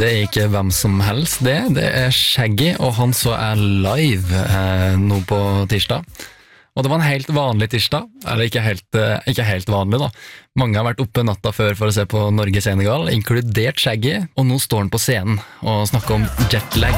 Det er ikke hvem som helst det er Shaggy, og han så er live nå på tirsdag. Og det var en helt vanlig tirsdag, eller ikke helt vanlig da. Mange har vært oppe natta før for å se på Norge-Senegal, inkludert Shaggy, og nå står han på scenen og snakker om jetlag.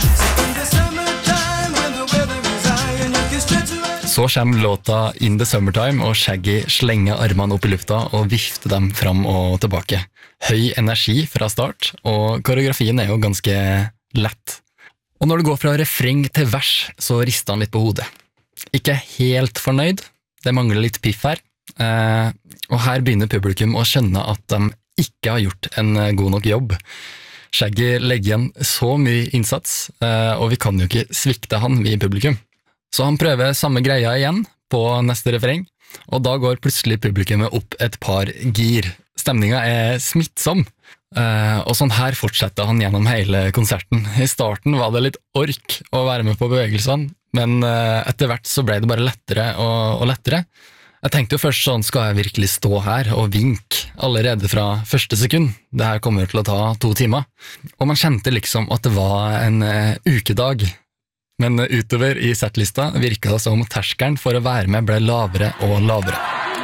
Så kommer låta In the Summertime, og Shaggy slenger armene opp i lufta og vifter dem fram og tilbake. Høy energi fra start, og koreografien er jo ganske lett. Og når det går fra refreng til vers, så rister han litt på hodet. Ikke helt fornøyd, det mangler litt piff her, og her begynner publikum å skjønne at de ikke har gjort en god nok jobb. Shaggy legger igjen så mye innsats, og vi kan jo ikke svikte han, vi i publikum. Så han prøver samme greia igjen på neste refreng, og da går plutselig publikummet opp et par gir. Stemninga er smittsom, og sånn her fortsetter han gjennom hele konserten. I starten var det litt ork å være med på bevegelsene, men etter hvert så ble det bare lettere og lettere. Jeg tenkte jo først sånn, skal jeg virkelig stå her og vinke allerede fra første sekund? Det her kommer til å ta 2 timer. Og man kjente liksom at det var en ukedag. Men utover i settlista virket det som terskelen for å være med ble lavere og lavere.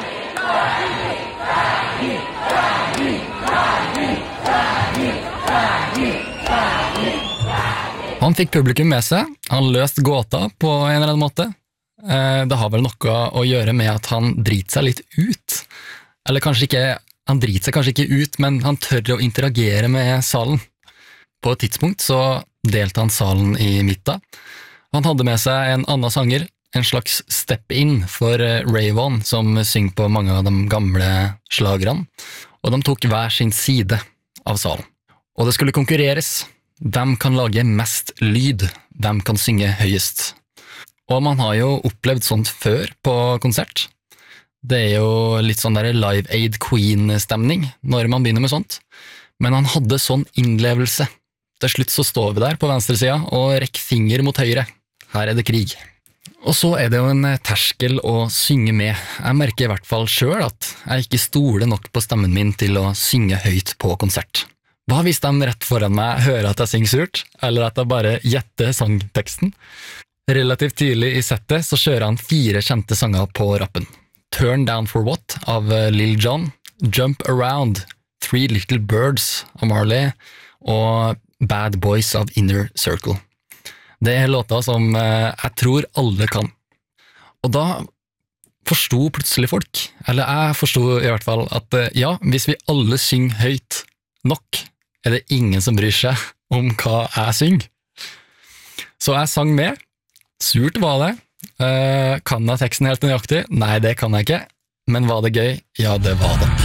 Han fikk publikum med seg, han løste gåta på en eller annen måte. Det har vel noe å gjøre med at han driter seg litt ut. Eller kanskje ikke, han driter seg kanskje ikke ut, men han tør å interagere med salen. På et tidspunkt så delte han salen i midten. Han hadde med seg en annen sanger, en slags step-in for Ray-Von, som synger på mange av de gamle slagerne, og de tok hver sin side av salen. Og det skulle konkurreres. Hvem kan lage mest lyd? Hvem kan synge høyest? Og man har jo opplevd sånt før på konsert. Det er jo litt sånn der Live Aid Queen-stemning når man begynner med sånt. Men han hadde sånn innlevelse. Til slutt så står vi der på venstre sida og rekker finger mot høyre. Her er det krig. Og så er det jo en terskel å synge med. Jeg merker i hvert fall selv at jeg ikke stoler nok på stemmen min til å synge høyt på konsert. Hva hvis de rett foran meg hører at jeg synger surt, eller at jeg bare gjetter sangteksten? Relativt tidlig i settet så kjører han 4 kjente sanger på rappen. Turn Down For What av Lil Jon, Jump Around, 3 Little Birds av Marley og Bad Boys av Inner Circle. Det er låter som jeg tror alle kan. Og da forstod plutselig folk, eller jeg forstod i hvert fall, at ja, hvis vi alle synger høyt nok, er det ingen som bryr seg om hva jeg synger. Så jeg sang med. Surt var det. Kan jeg teksten helt nøyaktig? Nei, det kan jeg ikke. Men var det gøy? Ja, det var det.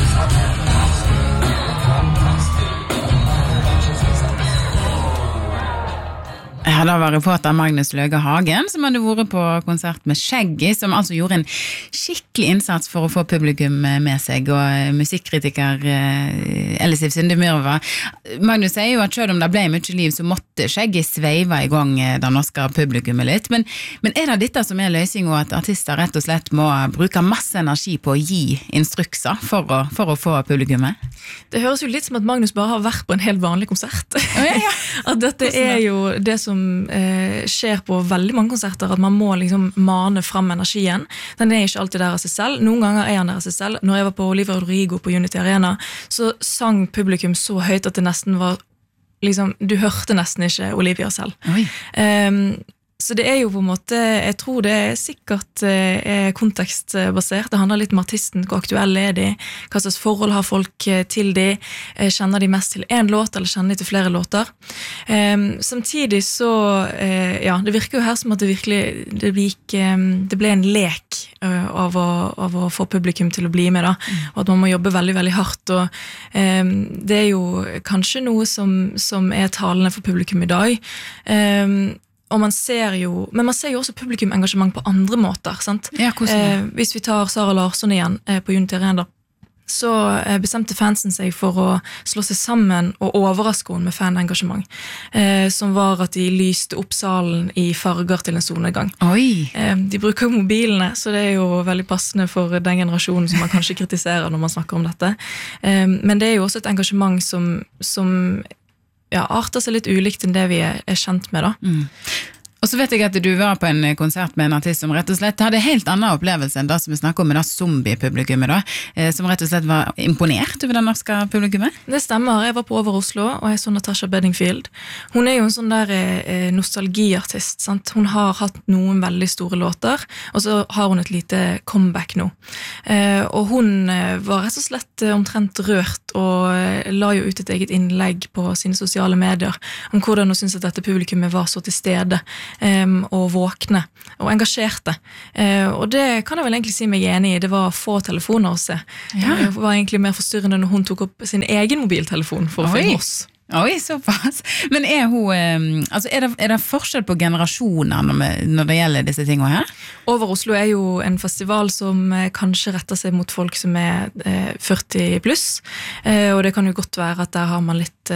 Ja, da var reporter Magnus Løge Hagen, som hadde vært på konsert med Shaggy, som altså gjorde en skikkelig innsats for å få publikum med seg, og musikkritiker Elisif Sindemyrova. Magnus sier jo at selv om det ble mye liv, så måtte Shaggy sveive i gang det norske publikummet litt. Men er det dette som er løsningen, at artister rett og slett må bruke masse energi på å gi instrukser for å få publikummet? Det høres jo litt som at Magnus bare har vært på en helt vanlig konsert. Ja. At dette er jo det som skjer på veldig mange konserter, at man må liksom mane fram energien. Den er ikke alltid der av seg selv. Noen ganger er han der av seg selv. Når jeg var på Olivia Rodrigo på Unity Arena, så sang publikum så høyt at det nesten var liksom, du hørte nesten ikke Olivia selv. Så det er jo på en måte, jeg tror det er sikkert kontekstbasert. Det handler litt om artisten, hvor aktuell er de, hva slags forhold har folk til de, kjenner de mest til en låt, eller kjenner de til flere låter. Samtidig så, ja, det virker jo her som at det ble en lek av å få publikum til å bli med, da, og at man må jobbe veldig, veldig hardt, og det er jo kanskje noe som er talende for publikum i dag, og men man ser jo også publikumengasjement på andre måter, sant? Ja, hvis vi tar Sara Larsson igjen på Unity Arena, så bestemte fansen seg for å slå seg sammen og overraske henne med fanengasjement, som var at de lyste opp salen i farger til en solnedgang. De bruker jo mobilene, så det er jo veldig passende for den generasjonen som man kanskje kritiserer når man snakker om dette. Men det er jo også et engasjement som arter seg litt ulikt enn det vi er kjent med da. Og så vet jeg at du var på en konsert med en artist som rett og slett hadde helt annen opplevelse enn det som vi snakker om med det zombie-publikummet da, som rett og slett var imponert over det norske publikummet. Det stemmer, jeg var på Over Oslo, og jeg så Natasha Bedingfield. Hun er jo en sånn der nostalgiartist, sant? Hun har hatt noen veldig store låter, og så har hun et lite comeback nå. Og hun var rett og slett omtrent rørt, og la jo ut et eget innlegg på sine sosiale medier om hvordan hun synes at dette publikummet var så til stede, og våkne og engasjerte, og det kan jeg vel egentlig si meg enig i. Det var få telefoner å se. Det var egentlig mer forstyrrende når hun tok opp sin egen mobiltelefon for å finne oss. Oi, såpass. Men er hun, altså er det forskjell på generasjoner når det gjelder disse tingene her? Over Oslo er jo en festival som kanskje retter seg mot folk som er 40 pluss, og det kan jo godt være at der har man litt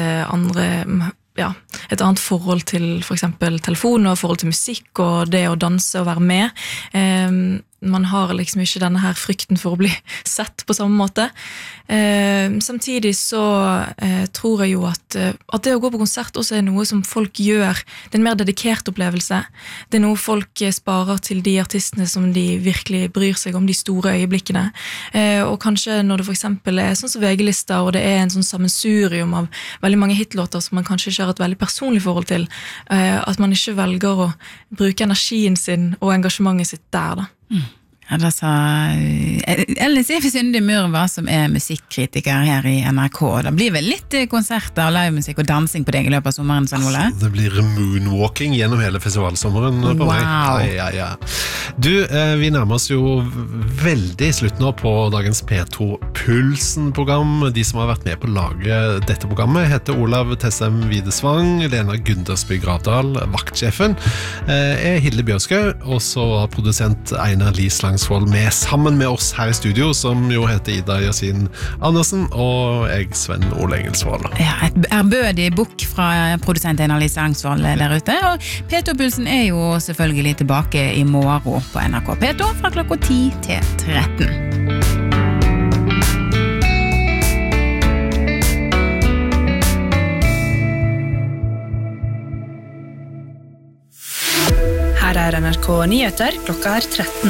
et annet forhold til for eksempel telefon og forhold til musikk og det å danse og være med. Man har liksom ikke denne her frykten for å bli sett på samme måte. Samtidig så tror jeg jo at det å gå på konsert også er noe som folk gjør. Det er en mer dedikert opplevelse. Det er noe folk sparer til de artistene som de virkelig bryr seg om, de store øyeblikkene. Og kanskje når det for eksempel er sånn som VG-lista, og det er en sånn sammensurium av veldig mange hitlåter som man kanskje ikke har et veldig personlig forhold til, at man ikke velger å bruke energien sin og engasjementet sitt der da. Ja, det sa Ellen Sifi Synde Myrva, som er musikkritiker her i NRK. Det blir vel litt konserter, livemusikk og dansing på deg i løpet av sommeren, Svein Ole? Det blir moonwalking gjennom hele festivalsommeren på meg. Ja. Du, vi nærmer oss jo veldig slutt nå på dagens P2 Pulsen-program. De som har vært med på å lage dette programmet heter Olav Tessem Videsvang, Lena Gundersby Gravdal, vaktsjefen, Hilde Bjørskau, og så produsent Einar Lislang med sammen med oss her i studio, som jo heter Ida Yasin Andersen, og jeg, Sven Ole Engelsvold. Ja, et ærbødig bukk fra produsent Einar Lislang der ute, og P2-pulsen er jo selvfølgelig tilbake i morgen på NRK P2 fra klokka 10 til 13. Her er NRK Nyheter, klokka er 13.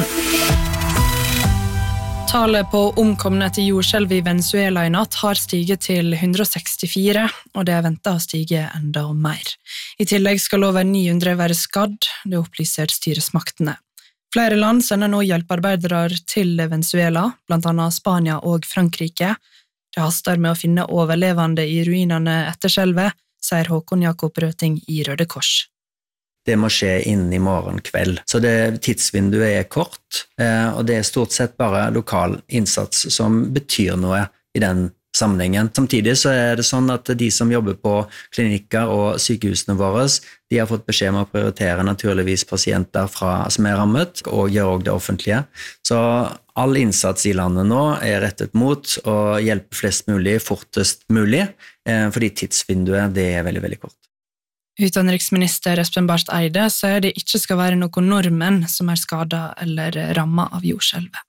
Tallet på omkomne etter jordskjelv i Venezuela i natt har stiget til 164, og det er ventet å stige enda mer. I tillegg skal over 900 være skadd, det opplyser styresmaktene. Flere land sender nå hjelpearbeidere til Venezuela, blant annet Spania og Frankrike. Det haster med å finne overlevende i ruinene etter skjelvet, sier Håkon Jakob Røting i Røde Kors. Det må skje innen i morgen kveld. Så det tidsvinduet er kort, og det er stort sett bare lokal innsats som betyr noe i den sammenhengen. Samtidig så er det sånn at de som jobber på klinikker og sykehusene våre, de har fått beskjed om å prioritere naturligvis pasienter som er rammet, og gjør også det offentlige. Så all innsats i landet nå er rettet mot å hjelpe flest mulig, fortest mulig, fordi tidsvinduet det er veldig, veldig kort. Utenriksminister Espen Barth Eide sier det ikke skal være noen nordmenn som er skadet eller rammet av jordskjelvet.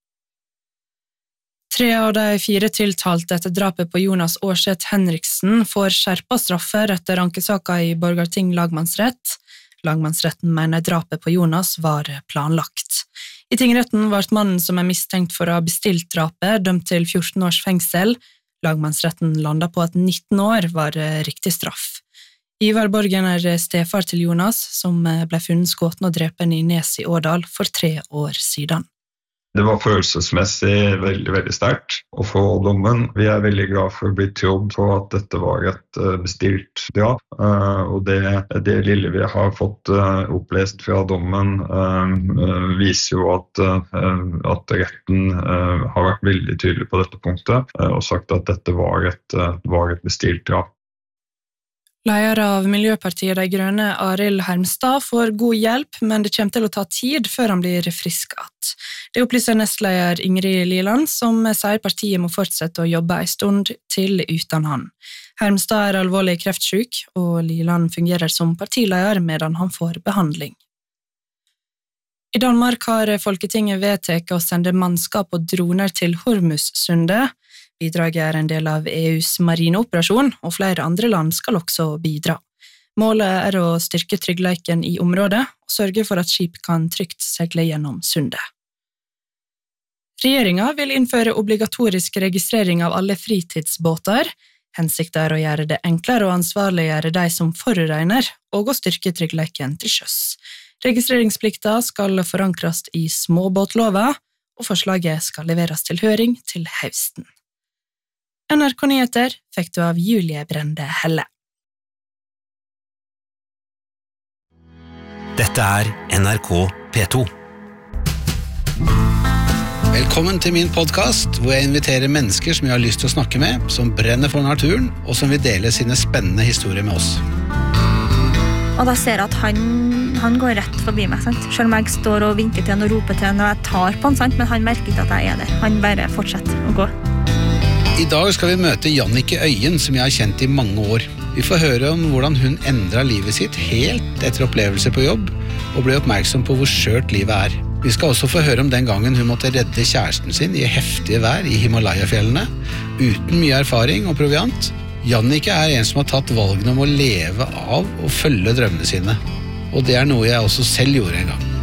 3 av de 4 tiltalte etter drapet på Jonas Aarseth Henriksen får skjerpet straffer etter ankesaken i Borgarting lagmannsrett. Lagmannsretten mener drapet på Jonas var planlagt. I tingretten ble mannen som er mistenkt for å ha bestilt drapet dømt til 14 års fengsel. Lagmannsretten landet på at 19 år var riktig straff. Ivar Borgen er stefar til Jonas, som ble funnet skutt og drepen i Nes i Årdal for 3 år siden. Det var følelsesmessig veldig, veldig sterkt å få dommen. Vi er veldig glad for å bli trodd på at dette var et bestilt drap, og det lille vi har fått opplest fra dommen viser jo at retten har vært veldig tydelig på dette punktet og sagt at dette var et bestilt drap. Leder av Miljøpartiet De Grønne, Arild Hermstad, får god hjelp, men det kommer til å ta tid før han blir frisk igjen. Det opplyser nestleder Ingrid Liland, som sier partiet må fortsette å jobbe en stund til uten han. Hermstad er alvorlig kreftsyk, og Liland fungerer som partileder medan han får behandling. I Danmark har Folketinget vedtatt å sende mannskap og droner til Hormuzsundet. Bidraget en del av EUs marineoperasjon, og flere andre land skal også bidra. Målet å styrke tryggleiken i området og sørge for at skip kan trygt segle gjennom sundet. Regjeringen vil innføre obligatorisk registrering av alle fritidsbåter. Hensikten å gjøre det enklere å ansvarliggjøre de som foruregner, og å styrke tryggleiken til sjøs. Registreringsplikten skal forankres i småbåtlova, og forslaget skal leveres til høring til høsten. NRK Nyheter fikk du av Julie Brende Helle. Dette NRK P2. Velkommen til min podcast, hvor jeg inviterer mennesker som jeg har lyst til å snakke med, som brenner for naturen, og som vil dele sine spennende historier med oss. Og da ser jeg at han går rett forbi meg, sant? Selv om jeg står og vinker til han og roper til han, og jeg tar på han, sant? Men han merker ikke at jeg der. Han bare fortsetter å gå. I dag skal vi møte Jannicke Øyen, som jeg har kjent i mange år. Vi får høre om hvordan hun endret livet sitt helt etter opplevelser på jobb, og ble oppmerksom på hvor skjørt livet Vi skal også få høre om den gangen hun måtte redde kjæresten sin i heftige vær i Himalaya-fjellene, uten mye erfaring og proviant. Jannicke en som har tatt valgene om å leve av og følge drømmene sine, og det noe jeg også selv gjorde en gang.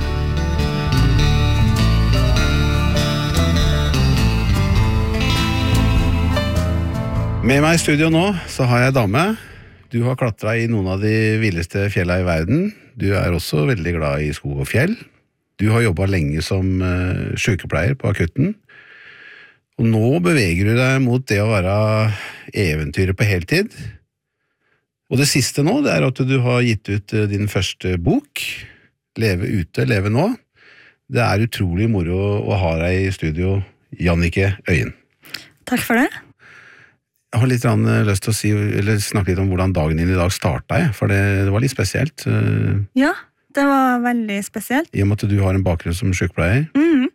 Med meg i studio nå så har jeg dame. Du har klatret i noen av de villeste fjellene i verden. Du også veldig glad i skog og fjell. Du har jobbet lenge som sykepleier på akutten. Og nå beveger du deg mot det å være eventyrer på heltid. Og det siste nå, det at du har gitt ut din første bok, Leve ute, leve nå. Det utrolig moro å ha deg i studio, Jannicke Øyen. Takk for det. Jeg har litt lyst til å si, eller snakke litt om hvordan dagen din i dag startet, for det var litt spesielt. Ja, det var veldig spesielt. I og med at du har en bakgrunn som sykepleier.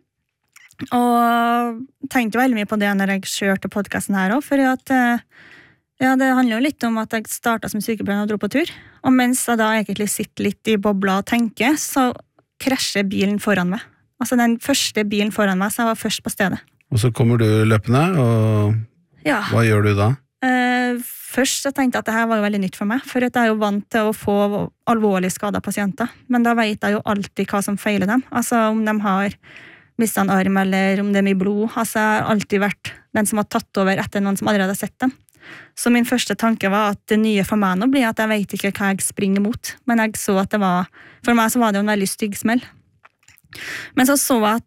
Og tenkte veldig mye på det når jeg kjørte podcasten her også, for det handler jo litt om at jeg startet som sykepleier og dro på tur, og mens jeg da egentlig sitter litt i bobla og tenker, så krasjer bilen foran meg. Altså den første bilen foran meg, så jeg var først på stedet. Og så kommer du løpende, og hva gjør du da? Først så tenkte jeg at dette var jo veldig nytt for meg, for jeg jo vant til å få alvorlig skadet pasienter, men da vet jeg jo alltid hva som feiler dem, altså om de har mistet en arm, eller om det mye blod, altså jeg har alltid vært den som har tatt over etter noen som allerede har sett dem. Så min første tanke var at det nye for meg nå blir at jeg vet ikke hva jeg springer mot, men jeg så at for meg så var det jo en veldig stygg smell. Men så jeg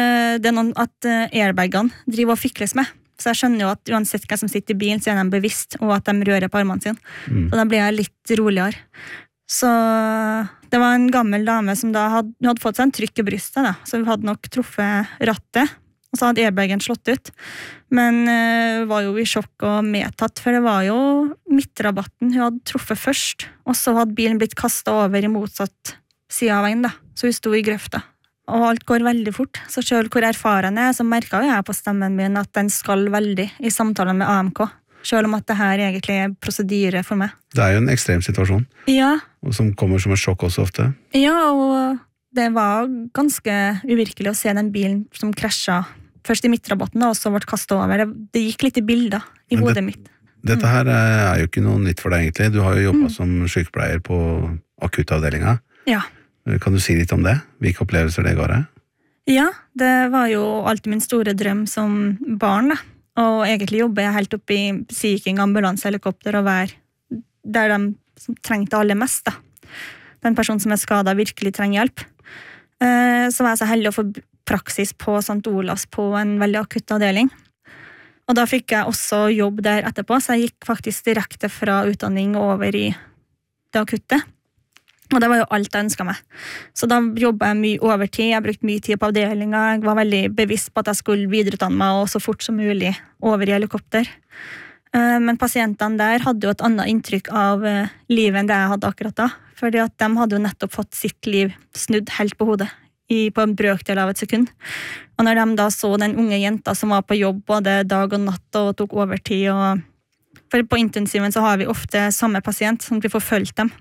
at airbagene driver og fikles med, så jeg skjønner jo at uansett hva som sitter i bilen, så de bevisst, og at de rører på armene sine. Så da blir jeg litt roligere. Så det var en gammel dame som da hadde fått seg en trykk i brystet, da. Så hun hadde nok truffet rattet, og så hadde airbagen slått ut. Men var jo i sjokk og medtatt, for det var jo midtrabatten hun hadde truffet først, og så hadde bilen blitt kastet over i motsatt side av veien, da. Så hun sto i grøfta. Og alt går veldig fort, så selv hvor erfaren så merket jeg på stemmen min at den skal veldig i samtalen med AMK, selv om at det her egentlig prosedyre for meg. Det jo en ekstrem situasjon, og som kommer som et sjokk også ofte. Ja, og det var ganske uvirkelig å se den bilen som krasjet først i midtrabatten, og så ble kastet over. Det gikk litt i bilder i hodet mitt. Dette her jo ikke noe nytt for deg egentlig. Du har jo jobbet som sykepleier på akuttavdelingen. Ja. Kan du si litt om det? Hvilke opplevelser det går deg? Ja, det var jo alltid min store drøm som barn, da. Og egentlig jobber jeg helt oppe i Sea King ambulansehelikopter og være der de trengte aller mest, da. Den personen som skadet virkelig trenger hjelp. Så var jeg så heldig å få praksis på St. Olavs på en veldig akutt avdeling. Og da fikk jeg også jobb der etterpå, så jeg gikk faktisk direkte fra utdanning over i det akutte. Og det var jo alt jeg ønsket meg. Så da jobbet jeg mye overtid, jeg brukte mye tid på avdelingen, jeg var veldig bevisst på at jeg skulle videreutdanne meg og så fort som mulig over i helikopter. Men pasientene der hadde jo et annet inntrykk av livet enn det jeg hadde akkurat da, fordi at de hadde jo nettopp fått sitt liv snudd helt på hodet på en brøkdel av et sekund. Og når de da så den unge jenta som var på jobb både dag og natt og tok overtid, for på intensiven så har vi ofte samme pasient, sånn at vi får følt dem.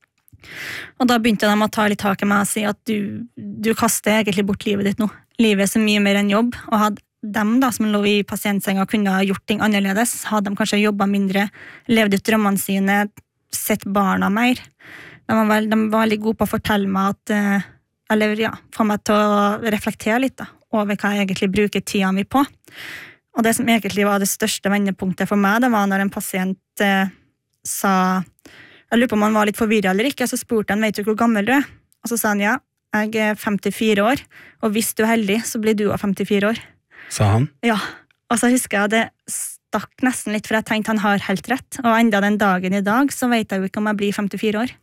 Og da begynte de å ta litt tak i meg og si at du kaster egentlig bort livet ditt nå. Livet så mye mer enn jobb, og hadde dem da, som lå i pasientsenga, kunne ha gjort ting annerledes. Hadde de kanskje jobbet mindre, levd ut drømmene sine, sett barna mer. De var veldig gode på å fortelle meg at, eller ja, få meg til å reflektere litt da, over hva jeg egentlig bruker tida mi på. Og det som egentlig var det største vendepunktet for meg, det var når en pasient sa, jeg lurer på om han var litt forvirret eller ikke, så spurte han, vet du hvor gammel du er? Og så sa han, ja, jeg er 54 år, og hvis du er heldig, så blir du også 54 år. Sa han? Ja, og så husker jeg at det stakk nesten litt, for jeg tenkte han har helt rett, og enda den dagen i dag, så vet jeg jo ikke om jeg blir 54 år.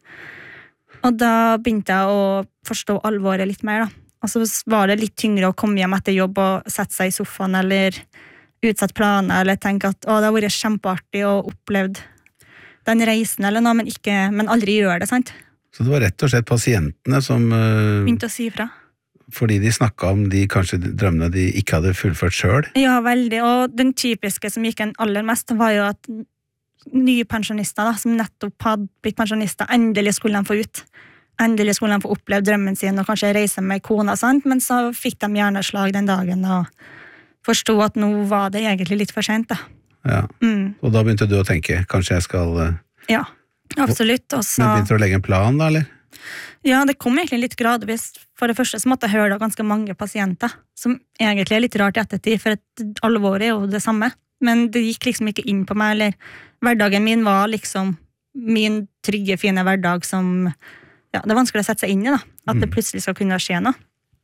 Og da begynte jeg å forstå alvoret litt mer da. Og så var det litt tyngre å komme hjem etter jobb og sette seg i sofaen, eller utsette planer, eller tenke at det har vært kjempeartig og opplevd den reisen eller noe, men aldri gjør det, sant? Så det var rett og slett pasientene som begynte å si fra. Fordi de snakket om de kanskje drømmene de ikke hadde fullført selv? Ja, veldig. Og den typiske som gikk en aller mest var jo at nye pensjonister da, som nettopp hadde blitt pensjonister, endelig skulle de få ut. Endelig skulle de få oppleve drømmen sin og kanskje reise med kona, sant? Men så fikk de hjerneslag den dagen og forstod at nå var det egentlig litt for sent da. Ja, og da begynte du å tenke, kanskje jeg skal... Ja, absolutt. Også... Men begynte du å legge en plan da, eller? Ja, det kom egentlig litt gradvis. For det første så måtte jeg høre da ganske mange pasienter, som egentlig er litt rart i ettertid, for alvoret er jo det samme. Men det gikk liksom ikke inn på meg, eller hverdagen min var liksom min trygge, fine hverdag som, ja, det er vanskelig å sette seg inn i da, at det plutselig skal kunne skje noe.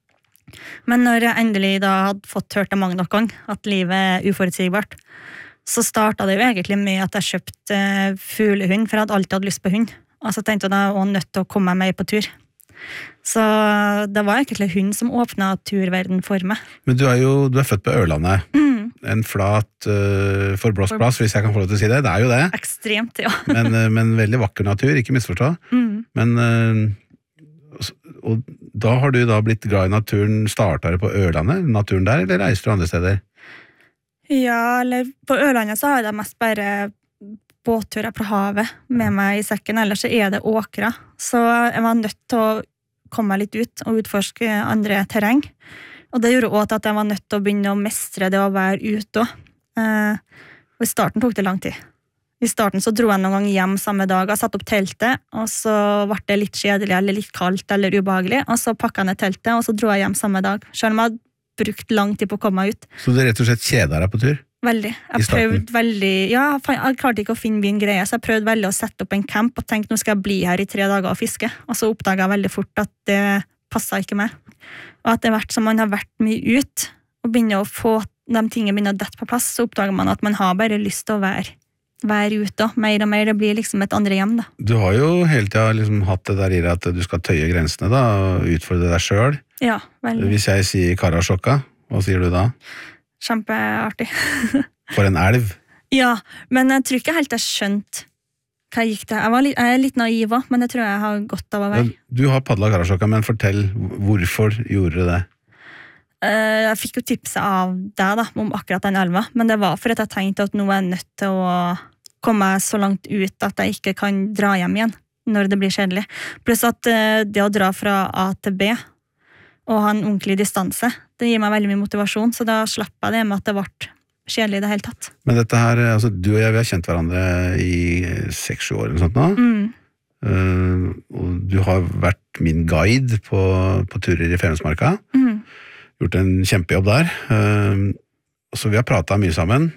Men når jeg endelig da hadde fått hørt det mange nok gang, at livet er uforutsigbart, så startet det jo egentlig med at jeg kjøpte fuglehund, for jeg hadde alltid hatt lyst på hund. Og så tenkte jeg at jeg var nødt til å komme meg med på tur. Så det var egentlig hund som åpnet turverden for meg. Men du er født på Ørlandet. En flat forblåst plass, hvis jeg kan få lov til å si det. Det er jo det. Ekstremt, ja. men veldig vakker natur, ikke misforstå. Men, og da har du da blitt glad i naturen, startet det på Ørlandet, naturen der, eller reiser du andre steder? Ja, eller på Ørlandet så har jeg mest bare båtturer på havet med meg i sekken, ellers så er det åkra. Så jeg var nødt til å komme meg litt ut og utforske andre terreng. Og det gjorde også at jeg var nødt til å begynne å mestre det å være ute også. Og i starten tok det lang tid. I starten så dro jeg noen gang hjem samme dag, jeg satt opp teltet, og så ble det litt kjedelig, eller litt kaldt, eller ubehagelig, og så pakket jeg ned teltet, og så dro jeg hjem samme dag. Selv om jeg hadde brukt lang tid på å komme meg ut. Så du rett og slett kjeder deg på tur? Veldig. Jeg prøvde veldig, ja, jeg klarte ikke å finne min greie, så jeg prøvde veldig å sette opp en camp og tenkte, nå skal jeg bli her i 3 dager og fiske. Og så oppdaget jeg veldig fort at det passet ikke meg. Og at det hvert som man har vært mye ut, og begynner å få de tingene begynner å dette på plass, så oppdager man at man har bare lyst til å være ute, mer og mer, det blir liksom et andre hjem da. Du har jo hele tiden liksom hatt det der i at du skal tøye grensene da, og utfordre deg selv. Ja, veldig. Hvis jeg sier Karasjokka, hva sier du da? Kjempeartig. For en elv. Ja, men jeg tror ikke helt jeg skjønte hva jeg gikk til. Jeg er litt naiv også, men det tror jeg har godt av å være. Du har paddlet Karasjokka, men fortell, hvorfor gjorde du det? Jeg fikk jo tipset av deg da, om akkurat den elva, men det var for at jeg tenkte at nå er jeg nødt til å komme så langt ut at jeg ikke kan dra hjem igjen når det blir kjedelig. Pluss at det å dra fra A til B og ha en ordentlig distanse, det gir meg veldig mye motivasjon, så da slapp jeg det med at det ble kjedelig i det hele tatt. Men dette her, altså du og jeg, vi har kjent hverandre i 6-7 år eller sånt nå. Og du har vært min guide på turer i Femundsmarka. Gjort en kjempejobb der. Så vi har pratet mye sammen.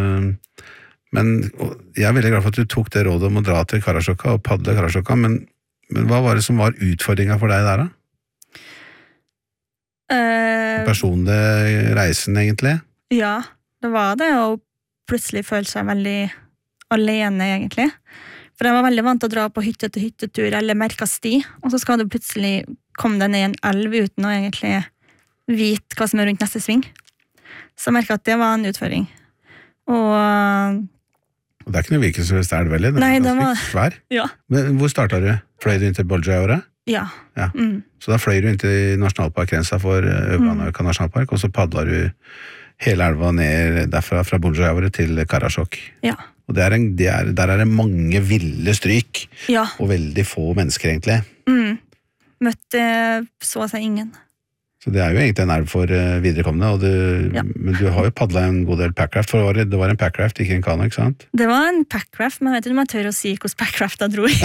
Men jeg er veldig glad for at du tok det rådet om å dra til Karasjokka og paddle Karasjokka, men hva var det som var utfordringen for deg der da? Personlig reisen egentlig? Ja, det var det å plutselig føle seg veldig alene egentlig. For jeg var veldig vant til å dra på hytte til hyttetur eller merka sti, og så skal du plutselig komme deg ned i en elv uten å egentlig vite hva som er rundt neste sving. Så jeg merket at det var en utfordring. Og det er ikke noe hvilken som helst elv, vel? Nei, det var svær. Ja. Men hvor startet du? Fløy du inn til Boljajaure? Ja. Så da fløy du inn til nasjonalparkgrensa for Øvre nasjonalpark, og så padlet du hele elva ned derfra fra Boljajaure til Karasjok. Ja. Og der er det mange ville stryk, ja. Og veldig få mennesker egentlig. Møtte så å si ingen. Så det jo egentlig en nerv for viderekommende, men du har jo paddlet en god del packraft, for det var en packraft, ikke en kano, ikke sant? Det var en packraft, men jeg vet ikke om jeg tør å si hvordan packraft jeg dro i.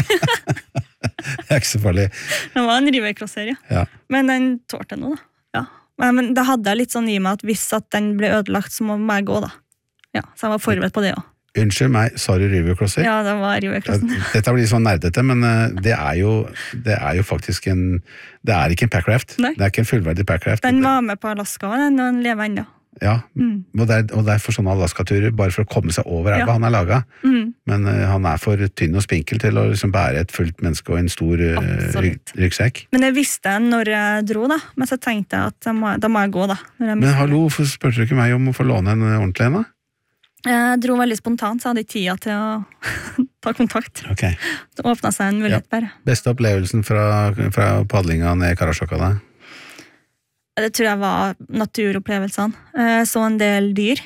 Det ikke så farlig. Det var en rivercrosser, ja. Men den tålte nå, da. Ja. Men det hadde jeg litt sånn i meg at hvis at den ble ødelagt, så må jeg gå, da. Ja, så jeg var forberedt på det også. Unnskyld meg, sa du rivercrosser? Ja, det var rivercrossen. Dette blir sånn nerdete, men det jo faktisk det ikke en packraft. Nei. Det ikke en fullverdig packraft. Den var med på Alaska, og den lever enda. Ja, og det for sånne Alaska-turer, bare for å komme seg over elva han laget. Men han for tynn og spinkel til å liksom bære et fullt menneske og en stor ryggsekk. Men jeg visste når jeg dro, da. Men så tenkte jeg at da må jeg gå, da. Men hallo, hvorfor spurte du ikke meg om å få låne en ordentlig en, da? Jeg dro veldig spontant, så jeg hadde ikke tida til å ta kontakt. Okay. Det åpnet seg en mulighet bare. Beste opplevelsen fra paddlinga ned Karasjokka da? Det tror jeg var naturopplevelsene. Så en del dyr,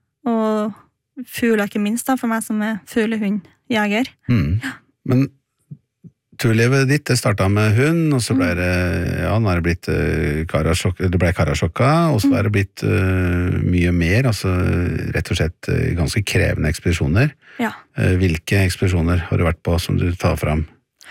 og fugler ikke minst, da, for meg som fuglehundjeger. Men turlivet ditt, det startet med hund, og så ble det, nå det blitt Karasjokka, og så det blitt mye mer, altså rett og slett ganske krevende ekspedisjoner. Ja. Hvilke ekspedisjoner har du vært på som du tar fram?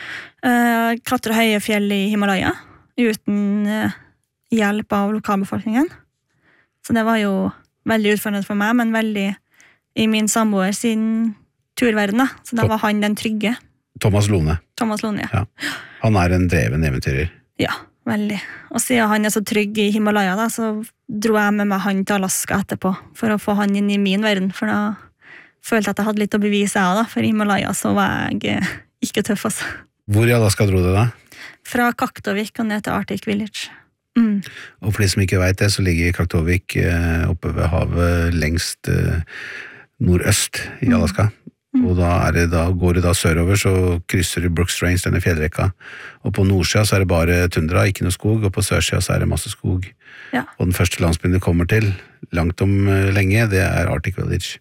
Klatre høye fjell i Himalaya, uten hjelp av lokalbefolkningen. Så det var jo veldig utfordrende for meg, men veldig i min samboer sin turverden, da. Så da var han den trygge. Thomas Lone, ja. Han en dreven eventyrer. Ja, veldig. Og siden han så trygg i Himalaya, da, så dro jeg med meg han til Alaska etterpå, for å få han inn i min verden, for da følte jeg at jeg hadde litt å bevise jeg da, for i Himalaya så var jeg ikke tøff, altså. Hvor i Alaska dro du da? Fra Kaktovik og ned til Arctic Village. Og for de som ikke vet det, så ligger Kaktovik oppe ved havet lengst nordøst i Alaska. Og da går det sørover, så krysser du Brooks Range, denne fjellrekka. Og på nordsida så det bare tundra, ikke noe skog, og på sørsida så det masse skog. Ja. Og den første landsbyen du kommer til, langt om lenge, det Arctic Village.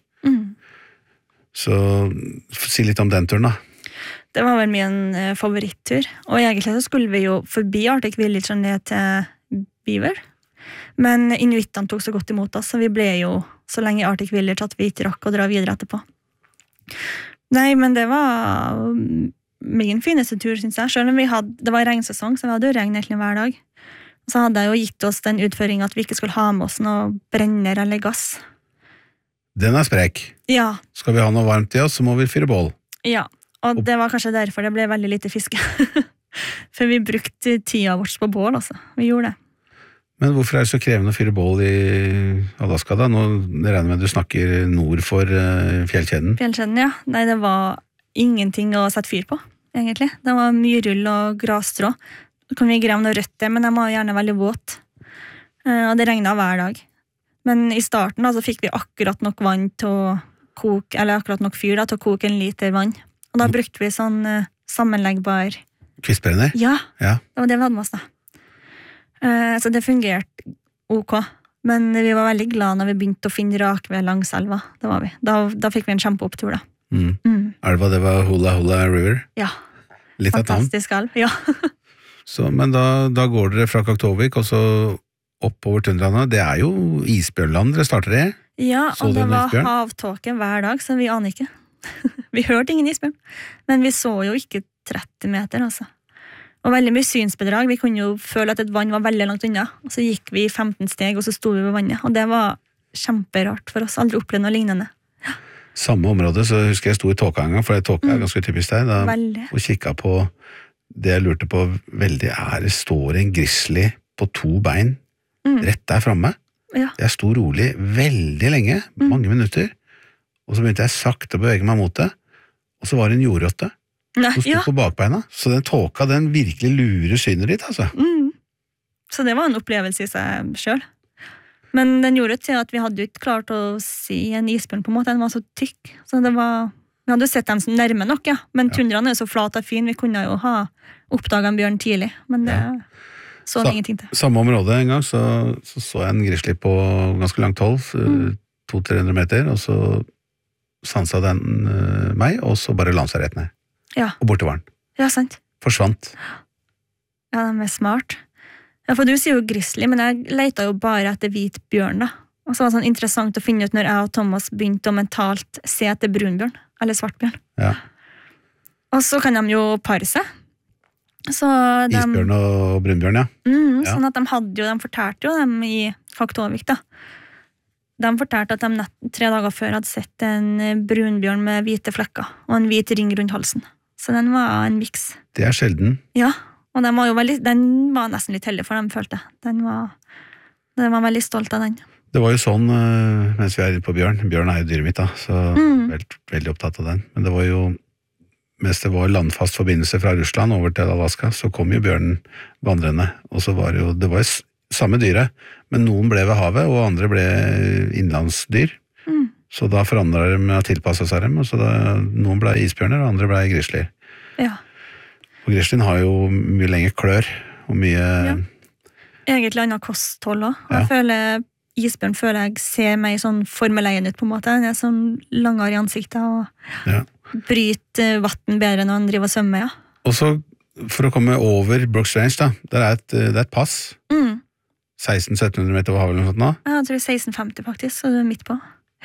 Så si litt om den turen da. Det var vel min favorittur. Og egentlig så skulle vi jo forbi Arctic Village og ned til Beaver. Men inuittene tok så godt imot oss, så vi ble jo så lenge i Arctic Village at vi ikke rakk å dra videre etterpå. Nei, men det var min fineste tur, synes jeg. Selv om det var regnsesong, så vi hadde jo regn egentlig hver dag. Så hadde jeg jo gitt oss den utføringen at vi ikke skulle ha med oss noe brenner eller gass. Den sprek. Ja. Skal vi ha noe varmt i oss, så må vi fyre bål. Ja, og det var kanskje derfor det ble veldig lite fiske. For vi brukte tida vårt på bål, altså. Vi gjorde det. Men hvorfor det så krevende å fyre bål i Alaska da? Nå regner jeg med at du snakker nord for fjellkjeden. Fjellkjeden, ja. Nei, det var ingenting å sette fyr på, egentlig. Det var mye rull og grasstrå. Så kan vi greve noe rødt der, men de var gjerne veldig våt. Og det regnet hver dag. Men i starten da, så fikk vi akkurat nok vann til å koke, eller akkurat nok fyr da, til å koke 1 liter vann. Og da brukte vi sånn sammenleggbar... Kvistbrenner? Ja, det var det vi hadde med oss da. Så det fungerte ok, men vi var veldig glade når vi begynte å finne rakved langs elva. Det var vi. Da fikk vi en kjempeopptur da. Elva, det var Hula Hula River? Ja. Litt fantastisk elv, ja. Så, men da går dere fra Kaktovik og så oppover tundraene. Det jo isbjørnland dere starter i? Ja, og det var havtåke hver dag, så vi aner ikke. Vi hørte ingen isbjørn, men vi så jo ikke 30 meter, altså. Og veldig mye synsbedrag. Vi kunne jo føle at et vann var veldig langt unna. Og så gikk vi 15 steg, og så sto vi ved vannet. Og det var kjemperart for oss. Aldri opplevd noe lignende. Samme område, så husker jeg sto i tåka en gang, for tåka ganske typisk der. Og kikket på det jeg lurte på veldig det står en grizzly på 2 bein rett der fremme. Ja. Jeg sto rolig veldig lenge, mange minutter, og så begynte jeg sakte å bevege meg mot det, og så var det en jordrotte. Som stod på bakbeina, så den tåka, den virkelig lurer synet ditt, altså. Så det var en opplevelse i seg selv. Men den gjorde til at vi hadde jo ikke klart å si en isbjørn på en måte, den var så tykk. Så det var, vi hadde jo sett dem som nærme nok, ja. Men tundraen så flat og fin, vi kunne jo ha oppdaget en bjørn tidlig, men det så det ingenting til. Samme område en gang, så jeg en grizzly på ganske langt hold, 200-300 meter, og så sansa den meg, og så bare la seg rett ned. Ja. Og borte var den. Ja, sant. Forsvant. Ja, de smart. Ja, for du sier jo grizzly, men jeg leita jo bare etter hvit bjørn da. Og så var det sånn interessant å finne ut når jeg og Thomas begynte å mentalt se etter brunbjørn, eller svartbjørn. Ja. Og så kan de jo pare seg. Så Isbjørn og brunbjørn, ja. Sånn at de fortalte jo dem i Faktovik da. De fortalte at de 3 dager før hadde sett en brunbjørn med hvite flekker og en hvit ring rundt halsen. Så den var en miks. Det er sjelden. Ja, og den var nesten litt heldig for dem, følte jeg. Den var veldig stolt av den. Det var jo sånn, mens vi er inne på bjørn. Bjørn er jo dyret mitt da, så veldig opptatt av den. Men det var jo, mens det var landfast forbindelse fra Russland over til Alaska, så kom jo bjørnen vandrende. Og så var det var jo samme dyret, men noen ble ved havet, og andre ble innlandsdyr. Så da forandret de med å tilpasse seg dem, og så noen ble isbjørner, og andre ble grizzlyer. Ja. Og grizzlyen har jo mye lengre klør, og mye... Ja. Egentlig annet kosthold også. Jeg føler, isbjørn føler jeg ser meg sånn formeleien ut på en måte. Den er sånn langere i ansiktet, og bryter vatten bedre når han driver og svømmer, ja. Og så, for å komme over Brooks Range da, det er et pass. 1600-1700 meter over havet eller noe sånt nå? Ja, jeg tror 1650 faktisk, så du er midt på.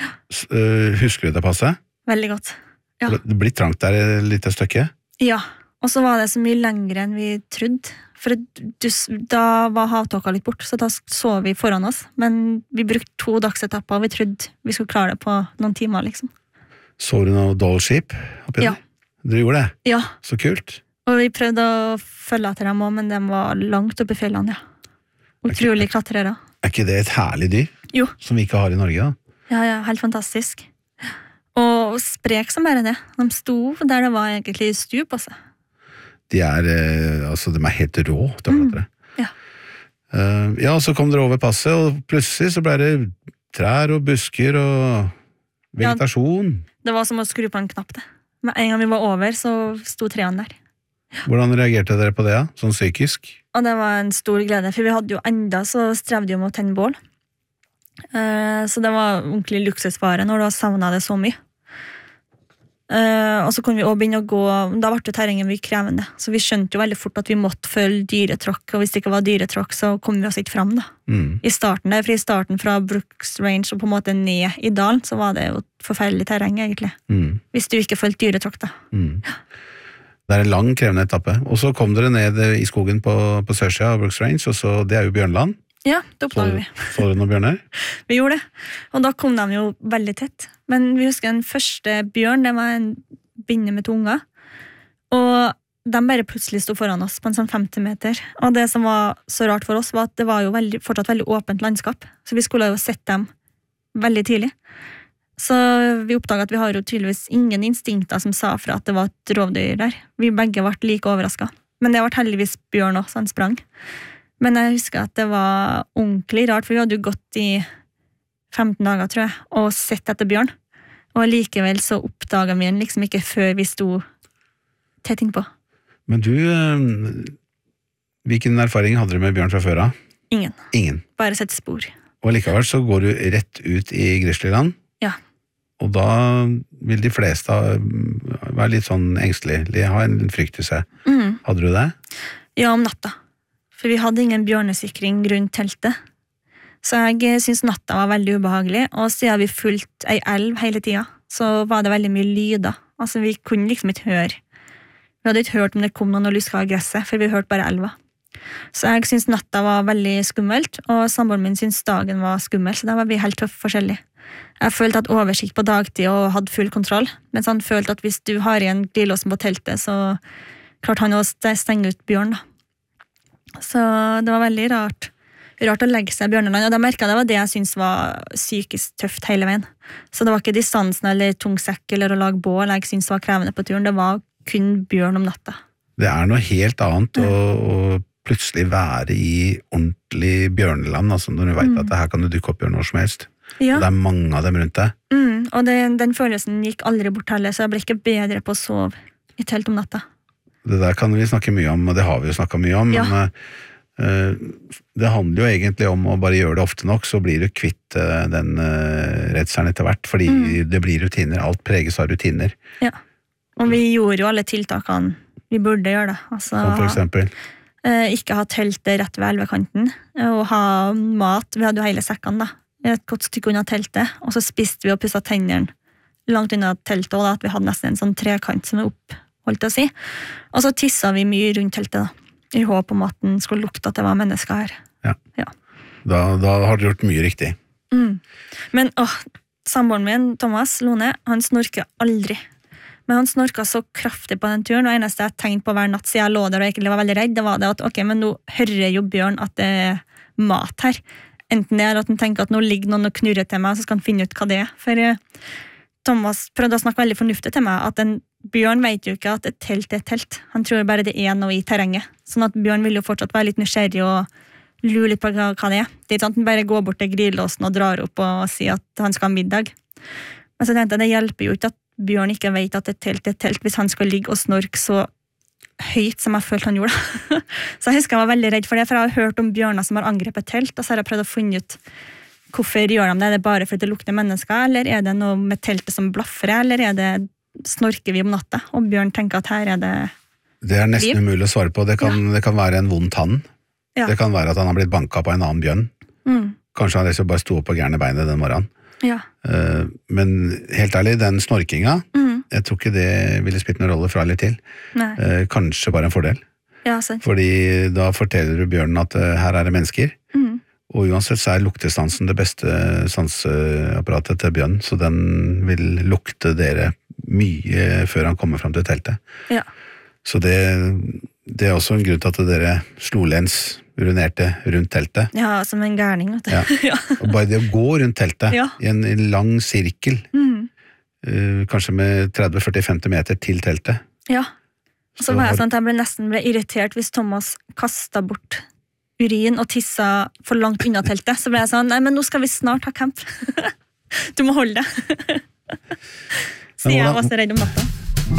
Husker du det passet? Veldig godt. Ja. Det blir trangt der et lite stykke? Ja, og så var det så mye lengre enn vi trodde. For da var havtåka litt bort, så da så vi foran oss. Men vi brukte 2 dagsetapper, og vi trodde vi skulle klare det på noen timer, liksom. Så du noe dollskip oppi der? Du gjorde det? Ja. Så kult. Og vi prøvde å følge etter dem også, men de var langt oppe i fjellene, ja. Utrolig klatrere. Er ikke det et herlig dyr? Jo. Som vi ikke har i Norge da? Ja, helt fantastisk. Og sprek som bare det. De sto der det var egentlig stup på seg. De er helt rå til å klatre. Ja. Ja, så kom dere over passet, og plutselig så ble det trær og busker og vegetasjon. Ja, det var som å skru på en knapp det. Men en gang vi var over, så sto trærne der. Hvordan reagerte dere på det, sånn psykisk? Og det var en stor glede, for vi hadde jo enda så strevde jo med å tenne bål. Så det var ordentlig luksusvare når du har savnet det så mye. Og så kunne vi også begynne å gå, da ble terrengen mye krevende, så vi skjønte jo veldig fort at vi måtte følge dyretråkk, og hvis det ikke var dyretråkk, så kom vi oss ikke frem da. I starten der, for i starten fra Brooks Range og på en måte ned i dalen, så var det jo et forferdelig terreng egentlig. Hvis du ikke følte dyretråkk da. Det er en lang, krevende etappe. Og så kom dere ned i skogen på Sørsida av Brooks Range, og så, det er jo bjørnland. Ja, det oppdaget vi. Så dere noen bjørner? Vi gjorde det, og da kom de jo veldig tett. Men vi husker den første bjørn, det var en binne med 2 unger, og de bare plutselig stod foran oss på en sånn 50 meter. Og det som var så rart for oss var at det var jo fortsatt veldig åpent landskap, så vi skulle jo sett dem veldig tidlig. Så vi oppdaget at vi har jo tydeligvis ingen instinkter som sa fra at det var et rovdyr der. Vi begge ble like overrasket. Men det ble heldigvis bjørn også, så han sprang. Men jeg husker at det var ordentlig rart, for vi hadde jo gått i 15 dager, tror jeg, og sett etter bjørn. Og likevel så oppdaget vi den liksom ikke før vi sto tett innpå. Men du, hvilken erfaring hadde du med bjørn fra før av? Ingen. Bare sett spor. Og likevel så går du rett ut i grizzlyland? Ja. Og da vil de fleste være litt sånn engstelige, ha en frykt i seg. Hadde du det? Ja, om natta. For vi hadde ingen bjørnesikring rundt teltet. Så jeg synes natta var veldig ubehagelig, og siden vi fulgte ei elv hele tida, så var det veldig mye lyder. Altså, vi kunne liksom ikke høre. Vi hadde ikke hørt om det kom noen og luska av gresset, for vi hørte bare elva. Så jeg synes natta var veldig skummelt, og samboeren min synes dagen var skummel, så da var vi helt forskjellige. Jeg følte at oversikt på dagtid og hadde full kontroll, mens han følte at hvis du har igjen glidelåsen på teltet, så klarte han å stenge ut bjørn da. Så det var veldig rart å legge seg i bjørneland, og da merket jeg det var det jeg synes var psykisk tøft hele veien. Så det var ikke distansen eller tung sekk eller å lage bål jeg synes var krevende på turen, det var kun bjørn om natta. Det er noe helt annet å plutselig være i ordentlig bjørneland, altså når du vet at her kan du dukke opp bjørn når som helst. Ja. Og det er mange av dem rundt deg. Og den følelsen gikk aldri bort heller, så jeg ble ikke bedre på å sove i telt om natta. Det der kan vi snakke mye om, og det har vi jo snakket mye om, men det handler jo egentlig om å bare gjøre det ofte nok, så blir du kvitt den redselen etter hvert, fordi det blir rutiner, alt preges av rutiner. Ja, og vi gjorde jo alle tiltakene vi burde gjøre det. Altså, som for eksempel? Ikke ha teltet rett ved elvekanten, og ha mat, vi hadde jo hele sekkene da, et godt stykke unna teltet, og så spiste vi og pusset tennene langt unna teltet, og da, at vi hadde nesten en sånn trekant som opp, holdt jeg å si. Og så tisset vi mye rundt teltet da, i håp om at den skulle lukte at det var mennesker her. Ja. Da har du gjort mye riktig. Men samboeren min, Thomas Lone, han snorker aldri. Men han snorket så kraftig på den turen, og eneste jeg tenkte på hver natt, så jeg lå der og egentlig var veldig redd, det var det at, ok, men nå hører jo Bjørn at det er mat her. Enten det er at han tenker at nå ligger noen og knurrer til meg, så skal han finne ut hva det er. For Thomas prøvde å snakke veldig fornuftig til meg, at Bjørn vet jo ikke at et telt er et telt. Han tror bare det er noe i terrenget. Sånn at Bjørn vil jo fortsatt være litt nysgjerrig og lure litt på hva det er. Det er ikke sånn at han bare går bort til grillåsen og drar opp og sier at han skal ha middag. Men så tenkte jeg, det hjelper jo ikke at Bjørn ikke vet at et telt er et telt hvis han skal ligge og snorke så høyt som jeg følte han gjorde. Så jeg husker jeg var veldig redd for det, for jeg har hørt om bjørner som har angrepet telt, og så har jeg prøvd å finne ut hvorfor gjør de det. Er det bare fordi det lukter mennesker, eller er det noe med teltet som blaffer, eller er det snorker vi om natta, og Bjørn tenker at her er det Det er nesten umulig å svare på. Det kan være en vond tann. Ja. Det kan være at han har blitt banket på en annen bjørn. Kanskje han liksom bare sto opp på gærne beinet den morgenen. Ja. Men helt ærlig, den snorkinga, jeg tror ikke det ville spilt noen rolle fra eller til. Kanskje bare en fordel. Ja, sant. Fordi da forteller du bjørnen at her er det mennesker, og uansett så er luktestansen det beste sanseapparatet til bjørnen, så den vil lukte dere mye før han kommer frem til teltet. Ja. Så det er også en grunn til at dere slolens urinerte rundt teltet. Ja, som en gærning. Ja. Og bare det å gå rundt teltet i en lang sirkel, kanskje med 30-40-50 meter til teltet. Ja, og så var jeg sånn at jeg nesten ble irritert hvis Thomas kastet bort urin og tissa for langt unna teltet. Så ble jeg sånn, nei, men nå skal vi snart ha camp. Du må holde det. Så jeg var så redd om natta.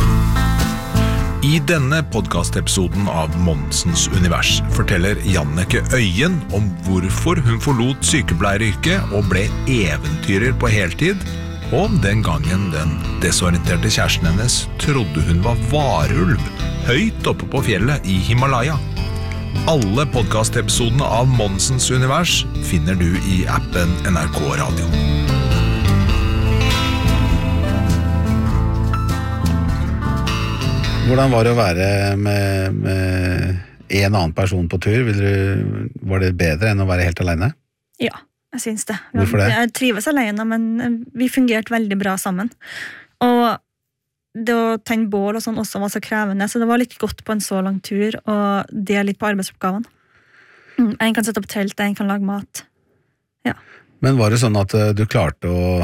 I denne podcastepisoden av Monsens Univers forteller Janneke Øyen om hvorfor hun forlot sykepleieryrket og ble eventyrer på heltid, og om den gangen den desorienterte kjæresten hennes trodde hun var varulv høyt oppe på fjellet i Himalaya. Alle podcastepisodene av Monsens Univers finner du i appen NRK Radio. Hvordan var det å være med en annen person på tur? Var det bedre enn å være helt alene? Ja, jeg synes det. Hvorfor det? Jeg trives alene, men vi fungerte veldig bra sammen. Og det å tenne bål og sånn også var så krevende, så det var litt godt på en så lang tur, og dele litt på arbeidsoppgavene. En kan sette opp telt, en kan lage mat. Ja. Men var det sånn at du klarte å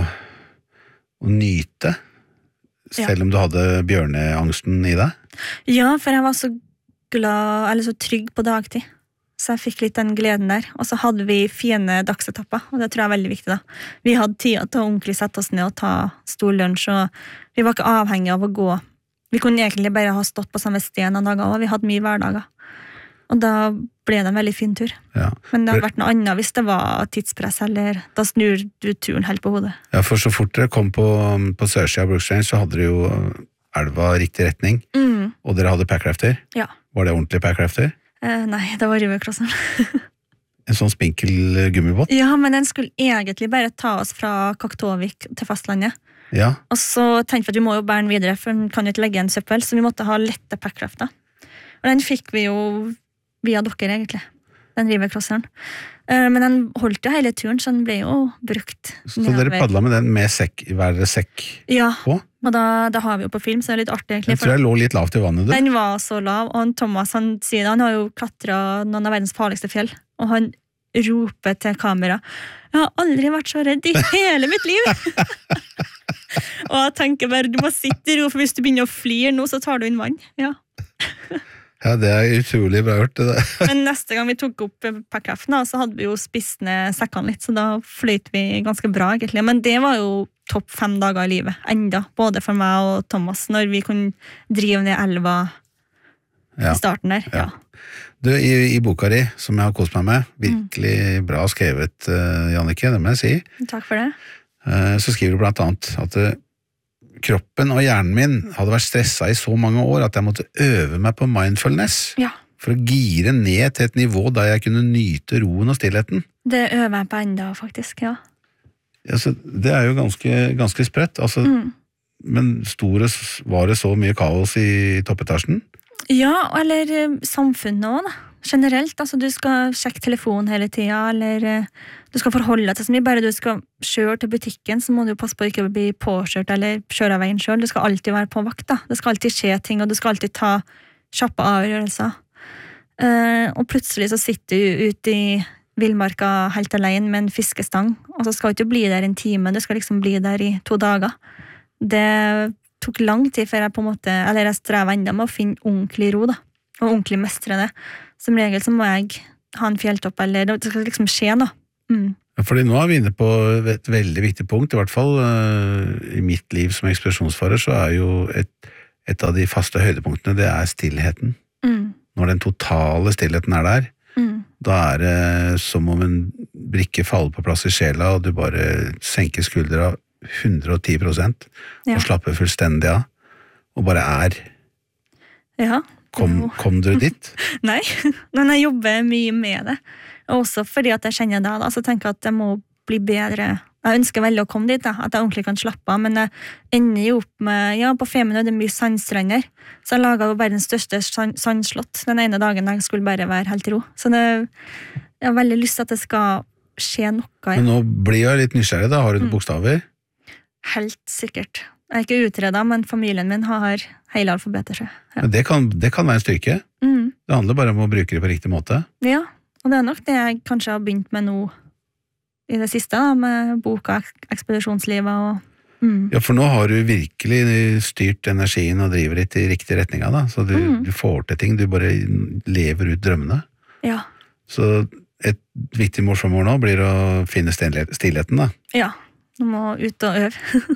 nyte, selv om du hadde bjørneangsten i deg? Ja, for jeg var så glad, eller så trygg på dagtid. Så jeg fikk litt den gleden der. Og så hadde vi fine dagsetapper, og det tror jeg er veldig viktig da. Vi hadde tid til å ordentlig sette oss ned og ta stor lunsj, og vi var ikke avhengige av å gå. Vi kunne egentlig bare ha stått på samme sted noen dager, og vi hadde mye hverdager. Og da ble det en veldig fin tur. Ja. Men det hadde vært noe annet hvis det var tidspress, eller da snur du turen helt på hodet. Ja, for så fort dere kom på sørsida av Brooks Range, så hadde dere jo elva riktig retning, og dere hadde packrafter. Ja. Var det ordentlig packrafter? Nei, det var Rivercrosseren. En sånn spinkel gummibåt? Ja, men den skulle egentlig bare ta oss fra Kaktovik til fastlandet. Ja. Og så tenkte vi at vi må jo bære den videre, for den kan jo ikke legge en søppel, så vi måtte ha lette packrafter. Og den fikk vi jo via dere, egentlig. Den Rivercrosseren. Men den holdt jo hele turen, så den ble jo brukt. Så dere padlet med den med sekk, hver sekk på? Og da har vi jo på film, så det er litt artig, egentlig. Jeg tror jeg lå litt lavt i vannet, du. Den var så lav, og Thomas, han sier det, han har jo klatret noen av verdens farligste fjell, og han roper til kamera, jeg har aldri vært så redd i hele mitt liv! Og jeg tenker bare, du må sitte i ro, for hvis du begynner å flire nå, så tar du inn vann. Ja. Ja, det er utrolig bra hørt, det der. Men neste gang vi tok opp packraften, så hadde vi jo spist ned sekkene litt, så da fløyt vi ganske bra, egentlig. Men det var jo topp 5 dager i livet, enda, både for meg og Thomas, når vi kunne drive ned elva i starten der. Ja. Du, i boka di, som jeg har kost meg med, virkelig bra skrevet, Janneke, det må jeg si. Takk for det. Så skriver du blant annet at kroppen og hjernen min hadde vært stresset i så mange år at jeg måtte øve meg på mindfulness for å gire ned til et nivå der jeg kunne nyte roen og stillheten. Det øver jeg på enda, faktisk, ja. Altså, det jo ganske spredt, altså, men var det så mye kaos i toppetasjen? Ja, eller samfunnet også, da. Generelt, altså du skal sjekke telefonen hele tiden, eller du skal forholde deg til så mye, bare du skal kjøre til butikken, så må du jo passe på å ikke bli påkjørt eller kjøre av veien selv. Du skal alltid være på vakt, da. Det skal alltid skje ting, og du skal alltid ta kjappe avgjørelser. Og plutselig så sitter du ute i villmarka helt alene med en fiskestang, og så skal du ikke bli der en time, du skal liksom bli der i 2 dager. Det tok lang tid før jeg strevet enda med å finne ordentlig ro, da, og ordentlig mestre det. Som regel så må jeg ha en fjelltopp, eller det skal liksom skje da. Fordi nå vi inne på et veldig viktig punkt, i hvert fall i mitt liv som ekspedisjonsfarer, så jo et av de faste høydepunktene, det stillheten. Når den totale stillheten der, da det som om en brikke faller på plass i sjela, og du bare senker skuldra 110%, og slapper fullstendig av, og bare Ja. Kom du dit? Nei, men jeg jobber mye med det. Også fordi at jeg kjenner det, så tenker jeg at jeg må bli bedre. Jeg ønsker veldig å komme dit, da, at jeg ordentlig kan slappe av, men jeg ender jo opp med, på Femund det mye sandstrender, så jeg laget jo verdens største sandslott den ene dagen jeg skulle bare være helt i ro. Så jeg har veldig lyst til at det skal skje noe. Men nå blir jeg litt nysgjerrig da, har du bokstaver? Helt sikkert. Jeg ikke utredet, men familien min har hele alfabetet. Ja. Det kan være en styrke. Det handler bare om å bruke det på riktig måte. Ja, og det nok det jeg kanskje har begynt med nå i det siste, da, med boka Ekspedisjonslivet. Ja, for nå har du virkelig styrt energien og driver litt i riktig retning av, da. Så du får til ting, du bare lever ut drømmene. Ja. Så et viktig mål fremover nå blir å finne stillheten, da. Ja, du må ut og øve.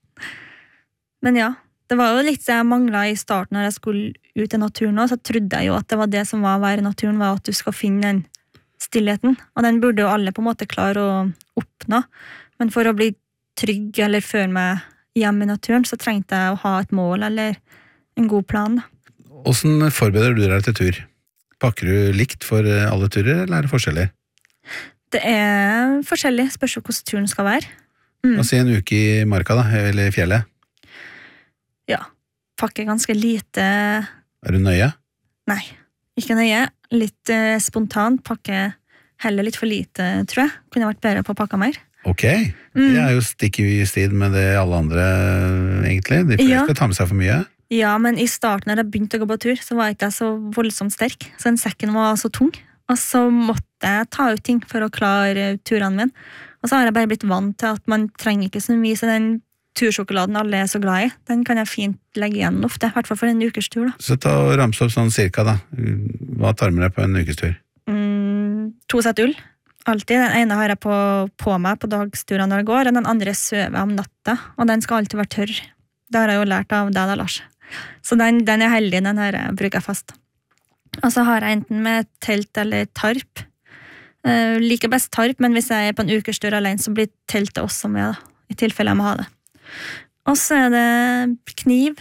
Men ja, det var jo litt det jeg manglet i starten når jeg skulle ut i naturen nå, så trodde jeg jo at det var det som var å være i naturen, var at du skal finne den stillheten, og den burde jo alle på en måte klare å oppnå. Men for å bli trygg eller føle meg hjemme i naturen, så trengte jeg å ha et mål eller en god plan. Hvordan forbereder du deg til tur? Pakker du likt for alle turer, eller det forskjellig? Det forskjellig, spørs jo hvordan turen skal være. Hva sier en uke i marka da, eller i fjellet? Ja, pakker ganske lite. Du nøye? Nei, ikke nøye. Litt spontant, pakker heller litt for lite, tror jeg. Kunne vært bedre på å pakke mer. Ok, det jo stikk i strid med det alle andre, egentlig. De fleste skal ta med seg for mye. Ja, men i starten når jeg begynte å gå på tur, så var jeg ikke så voldsomt sterk. Så den sekken var så tung. Og så måtte jeg ta ut ting for å klare turene mine. Og så har jeg bare blitt vant til at man trenger ikke så mye, så den tursjokoladen alle så glad i, den kan jeg fint legge igjen ofte, i hvert fall for en ukes tur da. Så ta og ramse opp sånn cirka da. Hva tar med deg på en ukes tur? 2 sett ull. Alltid. Den ene har jeg på meg på dagsturene når jeg går, og den andre søver om natta, og den skal alltid være tørr. Det har jeg jo lært av deg da, Lars. Så den heldig, den her bruker jeg fast. Og så har jeg enten med telt eller tarp. Liker best tarp, men hvis jeg på en ukes tur alene, så blir teltet også med da, i tilfelle jeg må ha det. Og så det kniv,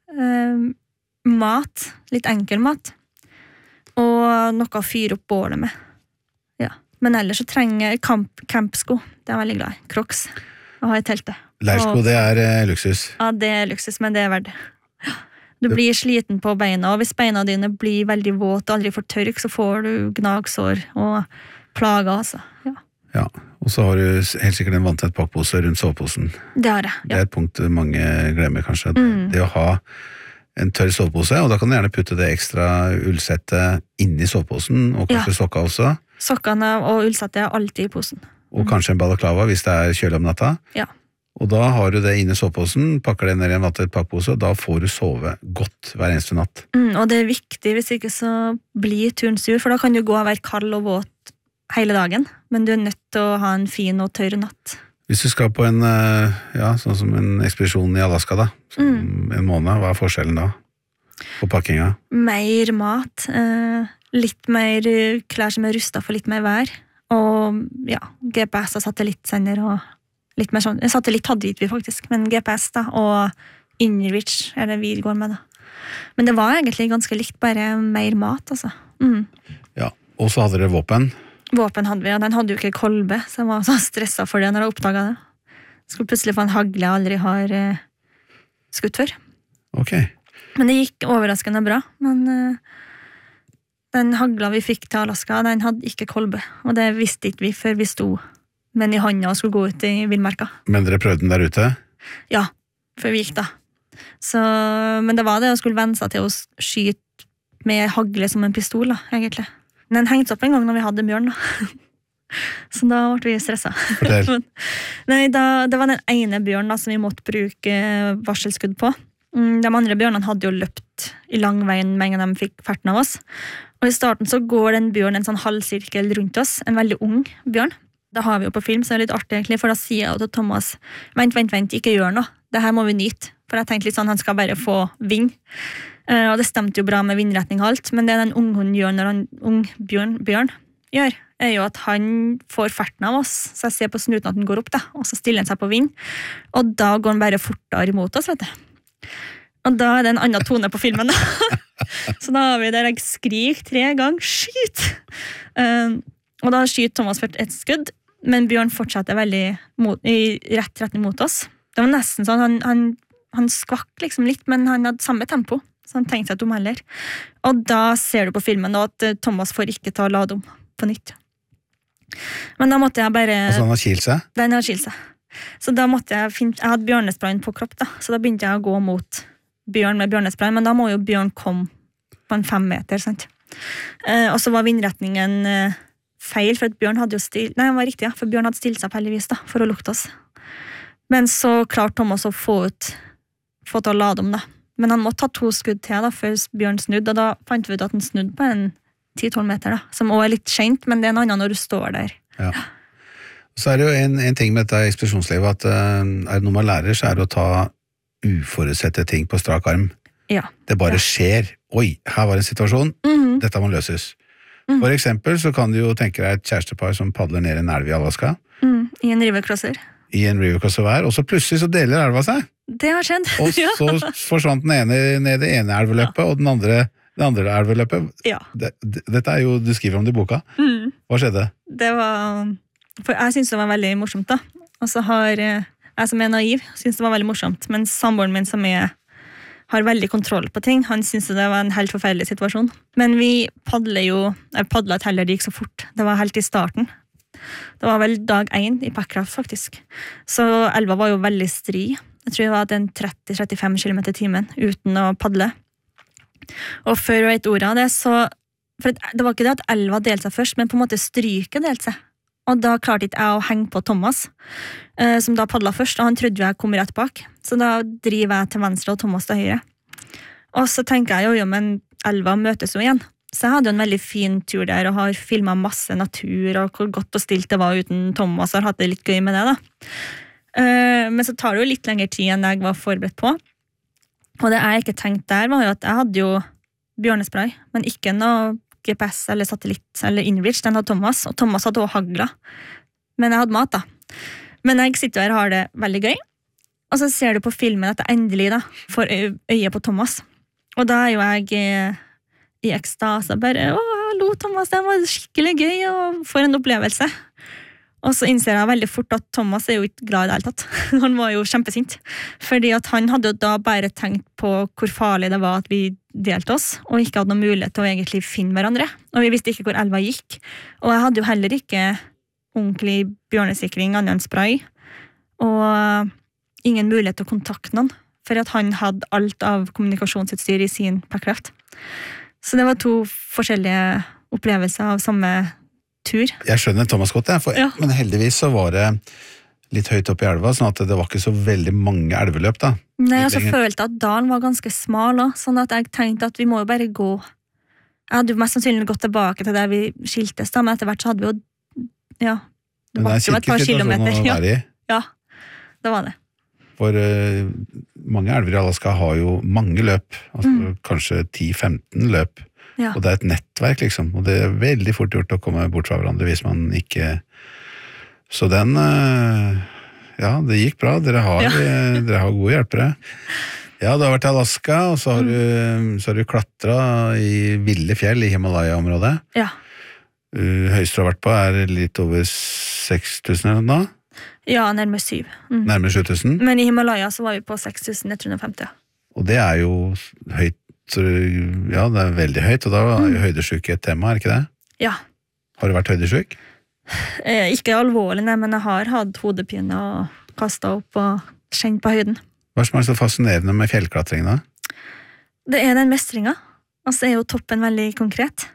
mat, litt enkel mat, og noe å fyre opp bålet med. Ja. Men ellers så trenger jeg campsko, det veldig glad i. Crocs, å ha i teltet. Leirsko, det luksus. Ja, det luksus, men det verdt det. Du blir sliten på beina, og hvis beina dine blir veldig våt og aldri får tørk, så får du gnagsår og plager, altså. Ja, og så har du helt sikkert en vanntett pakkpose rundt soveposen. Det har jeg, ja. Det et punkt mange glemmer kanskje. Det å ha en tørr sovepose, og da kan du gjerne putte det ekstra ullsettet inni soveposen, og kanskje sokka også. Sokkene og ullsettet alltid i posen. Og kanskje en balaklava hvis det kjølig om natta. Ja. Og da har du det inni soveposen, pakker det ned i en vanntett pakkpose, og da får du sove godt hver eneste natt. Og det viktig, hvis ikke så blir turen sur, for da kan du gå og være kald og våt hele dagen, men du nødt til å ha en fin og tørr natt. Hvis du skal på en, sånn som en ekspedisjon i Alaska da, en måned, hva forskjellen da på pakkinga? Mer mat, litt mer klær som rustet for litt mer vær, og GPS og satellittsender og litt mer sånn, satellitt hadde vi faktisk, men GPS da, og InReach det vi går med da. Men det var egentlig ganske likt, bare mer mat altså. Ja, og så hadde dere våpen. Våpen hadde vi, og den hadde jo ikke kolbe, så jeg var så stresset for det når jeg oppdaget det. Skulle plutselig få en hagle jeg aldri har skutt før. Ok. Men det gikk overraskende bra, men den hagla vi fikk til Alaska, den hadde ikke kolbe, og det visste ikke vi før vi sto med den i hånda og skulle gå ut i villmarka. Men dere prøvde den der ute? Ja, før vi gikk da. Så, men det var det å skulle venne seg til å skyte med hagle som en pistol, da, egentlig. Men den hengte opp en gang når vi hadde bjørn, da. Så da ble vi stresset. Fortell. Nei, det var den ene bjørnen da, som vi måtte bruke varselskudd på. De andre bjørnene hadde jo løpt i lang veien med en gang de fikk ferten av oss. Og i starten så går den bjørnen en sånn halvsirkel rundt oss, en veldig ung bjørn. Det har vi jo på film, så det er litt artig egentlig, for da sier jeg til Thomas, vent, ikke gjør noe. Det her må vi nyte. For jeg tenkte litt sånn, han skal bare få vind. Og det stemte jo bra med vindretning og alt, men det den unghunden gjør når han ung bjørn gjør, er jo at han får ferten av oss, så jeg ser på snuten at den går opp da, og så stiller han seg på vind, og da går han bare fortere imot oss, vet du. Og da er det en annen tone på filmen da. Så da har vi der jeg skriker 3 ganger, skyt! Og da skyter Thomas for et skudd, men Bjørn fortsetter veldig i rett retning mot oss. Det var nesten sånn, han skvakk liksom litt, men han hadde samme tempo, så han tenkte seg at heller. Og da ser du på filmen da, at Thomas får ikke ta lade om på nytt. Men da måtte jeg bare... Altså han har kilt seg? Den har kilt seg. Så da måtte jeg finne... Jeg hadde bjørnesprayen på kropp da, så da begynte jeg å gå mot Bjørn med bjørnesprayen, men da må jo Bjørn komme på en 5 meter, sant? Og så var vindretningen feil, for at Bjørn hadde jo stilt... Nei, den var riktig, ja, for Bjørn hadde stilt seg heldigvis da, for å lukte oss. Men så klarte Thomas å få til å lade om da. Men han måtte ta 2 skudd til da, før Bjørn snudde, og da fant vi ut at han snudde på en 10-12 meter da, som også er litt skjent, men det er en annen når du står der. Ja. Så er det jo en ting med dette ekspedisjonslivet, at er det noe man lærer, så er det å ta uforutsette ting på strak arm. Ja. Det bare skjer. Oi, her var en situasjon, dette må løses. For eksempel så kan du jo tenke deg et kjærestepar som padler ned en elv i Alaska. I en rivercrosser. I en rivercrosser hver, og så plutselig så deler elva seg. Det har skjedd. Og så forsvant den ene ned det ene elveløpet, og den andre elveløpet. Ja. Dette er jo, du skriver om det i boka. Hva skjedde? Det var, for jeg synes det var veldig morsomt da. Og så har jeg som er naiv, synes det var veldig morsomt, men samboeren min som har veldig kontroll på ting, han synes det var en helt forferdelig situasjon. Men vi padlet heller, det gikk så fort. Det var helt i starten. Det var vel dag 1 i Packraft faktisk. Så elva var jo veldig stri. Jeg tror det var en 30-35 km i timen uten å padle. Og før jeg vet ordet av det, så... For det var ikke det at elva delte seg først, men på en måte stryket delte seg. Og da klarte ikke jeg å henge på Thomas, som da padlet først, og han trodde jeg kom rett bak. Så da driver jeg til venstre og Thomas til høyre. Og så tenker jeg jo, men elva møtes jo igjen. Så jeg hadde jo en veldig fin tur der, og har filmet masse natur, og hvor godt og stilt det var uten Thomas, og har hatt det litt gøy med det da. Men så tar det jo litt lengre tid enn jeg var forberedt på. Og det jeg ikke tenkte der var jo at jeg hadde jo bjørnespray, men ikke noe GPS eller satellitt eller InReach, den hadde Thomas, og Thomas hadde også hagla. Men jeg hadde mat da. Men jeg sitter her og har det veldig gøy, og så ser du på filmen at jeg endelig da får øye på Thomas. Og da er jo jeg i ekstase, bare, hallo Thomas, det var skikkelig gøy, og for en opplevelse. Og så innser jeg veldig fort at Thomas er jo ikke glad i det hele tatt. Han var jo kjempesint. Fordi at han hadde jo da bare tenkt på hvor farlig det var at vi delte oss, og ikke hadde noen mulighet til å egentlig finne hverandre. Og vi visste ikke hvor elva gikk. Og jeg hadde jo heller ikke ordentlig bjørnesikring, annet enn spray. Og ingen mulighet til å kontakte noen, for at han hadde alt av kommunikasjonsutstyr i sin Packraft. Så det var 2 forskjellige opplevelser av samme tur. Jeg skjønner Thomas godt, men heldigvis så var det litt høyt opp i elva, sånn at det var ikke så veldig mange elveløp da. Nei, og så følte jeg at dalen var ganske smal også, sånn at jeg tenkte at vi må jo bare gå. Jeg hadde jo mest sannsynlig gått tilbake til der vi skiltes da, men etter hvert så hadde vi jo, ja, det var jo et par kilometer. Ja, det var det. For mange elver i Alaska har jo mange løp, altså kanskje 10-15 løp. Ja. Og det er et nettverk liksom, og det er veldig fort gjort å komme bort fra hverandre hvis man ikke... Så den, ja, det gikk bra, dere har gode hjelpere. Ja, du har vært i Alaska, og så har du klatret i ville fjell i Himalaya-området. Ja. Høyeste du har vært på litt over 6.000 eller noe? Ja, nærmere 7. Nærmere 7.000? Men i Himalaya så var vi på 6.150. Og det jo høyt, ja, det veldig høyt, og da jo høydesyke et tema, ikke det? Ja. Har du vært høydesyk? Ikke alvorlig, nei, men jeg har hatt hodepine og kastet opp og kjent på høyden. Hva som så fascinerende med fjellklatring da? Det den mestringen, og så jo toppen veldig konkret.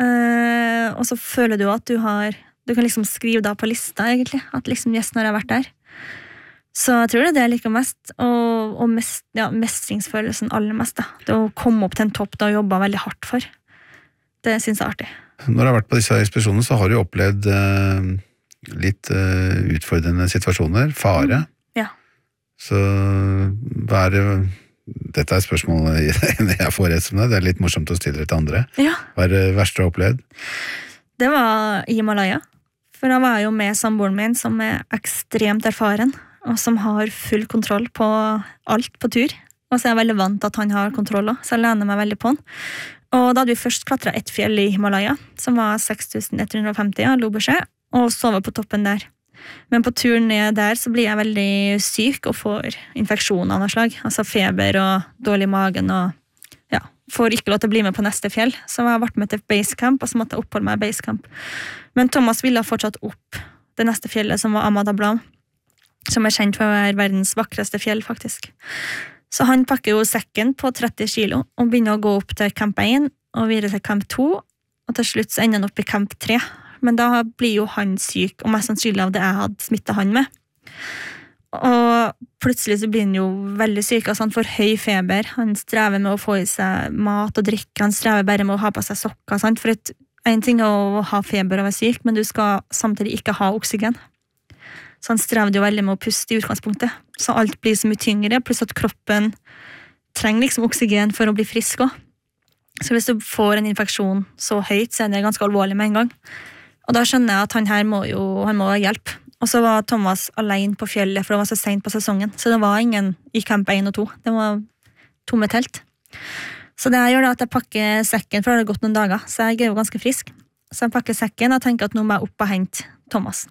Og så føler du at du kan liksom skrive da på lista egentlig, at liksom yes, når jeg har vært der. Så jeg tror det jeg liker mest, og mestringsfølelsen aller mest da. Det å komme opp til en topp da og jobbe veldig hardt for. Det synes jeg artig. Når du har vært på disse ekspedisjonene så har du opplevd litt utfordrende situasjoner, fare. Ja. Så hva det dette et spørsmål jeg får rett som det litt morsomt å stille det til andre. Ja. Hva det verste du har opplevd? Det var i Himalaya. For da var jeg jo med samboeren min som ekstremt erfaren, og som har full kontroll på alt på tur. Og så jeg veldig vant at han har kontroll også, så jeg lener meg veldig på han. Og da hadde vi først klatret et fjell i Himalaya, som var 6.150 av Lobuche, og sovet på toppen der. Men på turen ned der så blir jeg veldig syk og får infeksjoner av noe slag. Altså feber og dårlig i magen og ja, får ikke lov til å bli med på neste fjell. Så jeg ble med til basecamp, og så måtte jeg oppholde meg i basecamp. Men Thomas ville fortsatt opp det neste fjellet, som var Amada Blanc, som kjent for å være verdens vakreste fjell, faktisk. Så han pakker jo sekken på 30 kilo og begynner å gå opp til camp 1 og videre til camp 2, og til slutt så ender han opp i camp 3. Men da blir jo han syk, og mest sannsynlig av det jeg hadde smittet han med. Og plutselig så blir han jo veldig syk, altså han får høy feber, han strever med å få i seg mat og drikke, han strever bare med å ha på seg sokker, sant? For en ting å ha feber og være syk, men du skal samtidig ikke ha oksygen. Så han strever jo veldig med å puste i utgangspunktet, så alt blir så mye tyngre, pluss at kroppen trenger liksom oksygen for å bli frisk også. Så hvis du får en infeksjon så høyt, så det ganske alvorlig med en gang. Og da skjønner jeg at han her må ha hjelp. Og så var Thomas alene på fjellet, for det var så sent på sesongen. Så det var ingen i camp 1 og 2. Det var tomme telt. Så det jeg gjør da, at jeg pakker sekken, for det har gått noen dager, så jeg jo ganske frisk. Så jeg pakker sekken og tenker at nå må jeg opp og hente Thomas.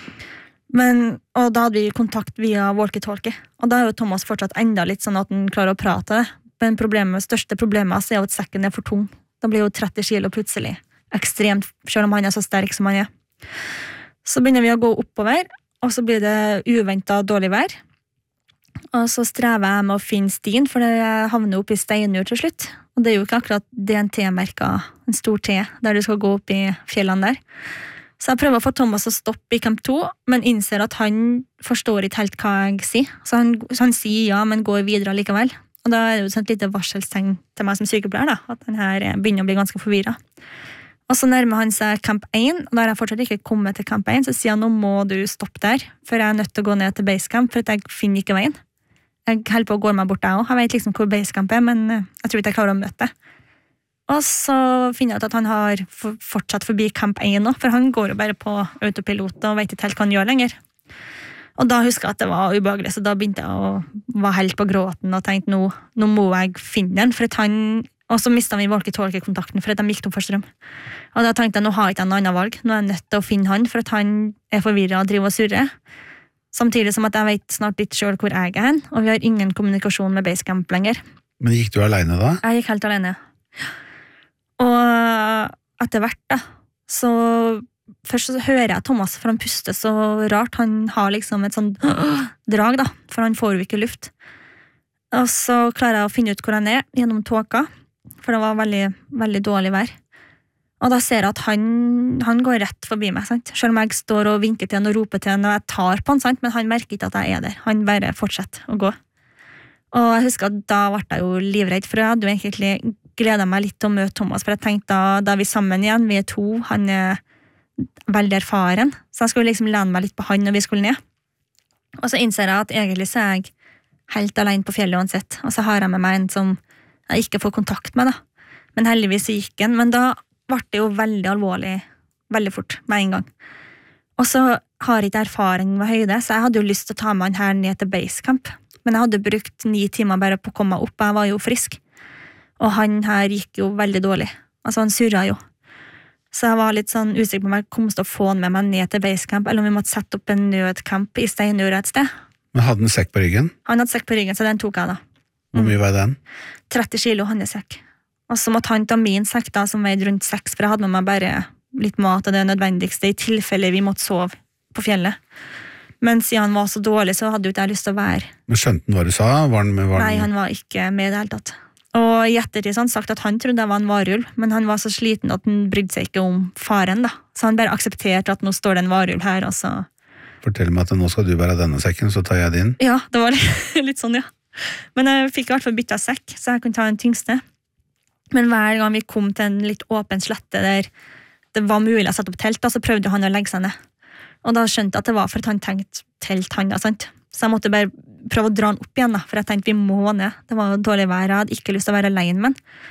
Og da hadde vi kontakt via walkie-talkie. Og da jo Thomas fortsatt enda litt sånn at han klarer å prate det. Men største problemet er jo at sekken for tung. Da blir jo 30 kilo plutselig ekstremt, selv om han så sterk som han Så begynner vi å gå oppover, og så blir det uventet dårlig vær. Og så strever jeg med å finne stien, for det havner opp i steinur til slutt. Og det jo ikke akkurat DNT-merket, en stor T, der du skal gå opp i fjellene der. Så jeg prøver å få Thomas å stoppe i camp 2, men innser at han forstår ikke helt hva jeg sier. Så han sier ja, men går videre likevel. Og da det jo et lite varselstegn til meg som sykepleier, da, at han her begynner å bli ganske forvirret. Og så nærmer han seg camp 1, og da har jeg fortsatt ikke kommet til camp 1, så sier han, nå må du stoppe der, for jeg nødt til å gå ned til basecamp, for jeg finner ikke veien. Jeg holder på å gå meg bort der også, jeg vet liksom hvor basecamp men jeg tror ikke jeg klarer å møte det. Og så finner jeg ut at han har fortsatt forbi camp 1 nå, for han går jo bare på autopilot og vet ikke helt hva han gjør lenger. Og da husker jeg at det var ubehagelig, så da begynte jeg å være helt på gråten og tenkte, nå må jeg finne den, for og så mistet vi walkie-talkie-kontakten for at de gikk tom for strøm. Og da tenkte jeg, nå har jeg ikke en annen valg, nå er jeg nødt til å finne han, for at han forvirret og driver og surrer. Samtidig som at jeg vet snart litt selv hvor jeg hen, og vi har ingen kommunikasjon med basecamp lenger. Men gikk du alene da? Jeg gikk helt alene. Og etter hvert da, så først så hører jeg Thomas, for han puster så rart, han har liksom et sånn drag da, for han får jo ikke luft. Og så klarer jeg å finne ut hvor han gjennom tåka, for det var veldig, veldig dårlig vær. Og da ser jeg at han går rett forbi meg, sant? Selv om jeg står og vinker til han og roper til han, og jeg tar på han, sant? Men han merker ikke at jeg der. Han bare fortsetter å gå. Og jeg husker at da ble jeg jo livredd, for jeg hadde jo egentlig gledet meg litt til å møte Thomas, for jeg tenkte da vi sammen igjen, vi 2, han veldig erfaren, så jeg skulle liksom lene meg litt på han når vi skulle ned. Og så innser jeg at egentlig så jeg helt alene på fjellet uansett, og så har jeg med meg en som jeg ikke får kontakt med da. Men heldigvis så gikk han, men da ble det jo veldig alvorlig, veldig fort, med en gang. Og så har jeg ikke erfaring med høyde, så jeg hadde jo lyst til å ta med han her ned til basecamp. Men jeg hadde brukt 9 timer bare på å komme meg opp, jeg var jo frisk. Og han her gikk jo veldig dårlig. Altså han surret jo. Så jeg var litt sånn usikker på om jeg kom til å få han med meg ned til basecamp, eller om vi måtte sette opp en nødcamp I Steinjorda et sted. Men hadde han sekk på ryggen? Han hadde sekk på ryggen, så den tok jeg da. Hvor mye var den? 30 kilo hans sekk. Og så måtte han ta min sekk da, som veide rundt 6, for jeg hadde med meg bare litt mat og det nødvendigste I tilfelle vi måtte sove på fjellet. Men siden han var så dårlig, så hadde jo ikke jeg lyst til å være. Men skjønte han hva du sa? Nei, han var ikke med I det hele tatt. Og I ettertid så han sagt at han trodde jeg var en varulv, men han var så sliten at han brydde seg ikke om faren da. Så han bare aksepterte at nå står det en varulv her, og så... Fortell meg at nå skal du bære denne sekken, så tar jeg din. Ja, det var litt sånn, ja. Men jeg fikk I hvert fall byttet sekk, så jeg kunne ta den tyngste. Men hver gang vi kom til en litt åpen slette der det var mulig å sette opp telt, da, så prøvde han å legge seg ned. Og da skjønte jeg at det var for at han tenkte telt han da, sant? Så jeg måtte bare prøve å dra han opp igjen da, for jeg tenkte vi må ned. Det var dårlig vær, jeg hadde ikke lyst til å være alene med han.